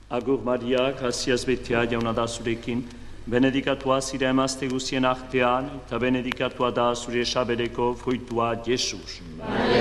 Agur Maria, graziaz betea jauna da zurekin, benedikatua zira emazte guzien artean, eta benedikatua da zure sabeleko fruitua, Jesus.